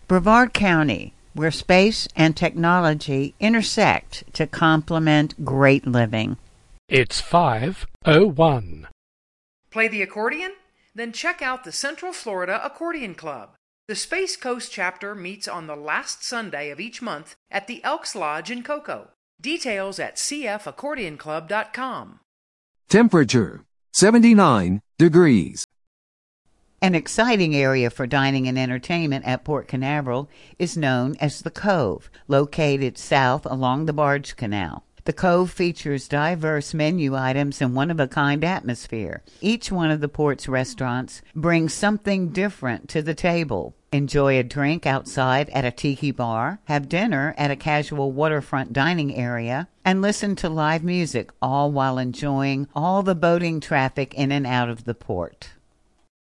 Brevard County, where space and technology intersect to complement great living. It's 5:01. Play the accordion? Then check out the Central Florida Accordion Club. The Space Coast chapter meets on the last Sunday of each month at the Elks Lodge in Cocoa. Details at cfaccordion.club.com. Temperature 79 degrees. An exciting area for dining and entertainment at Port Canaveral is known as the Cove, located south along the Barge Canal. The Cove features diverse menu items and one-of-a-kind atmosphere. Each one of the port's restaurants brings something different to the table. Enjoy a drink outside at a tiki bar, have dinner at a casual waterfront dining area, and listen to live music, all while enjoying all the boating traffic in and out of the port.